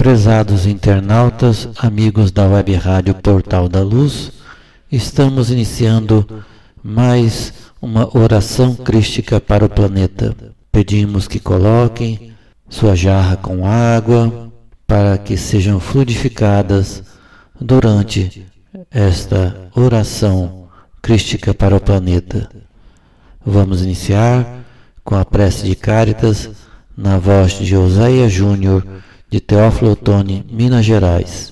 Prezados internautas, amigos da Web Rádio Portal da Luz, estamos iniciando mais uma oração crística para o planeta. Pedimos que coloquem sua jarra com água para que sejam fluidificadas durante esta oração crística para o planeta. Vamos iniciar com a prece de Cáritas na voz de Oséia Júnior, de Teófilo Otoni, Minas Gerais.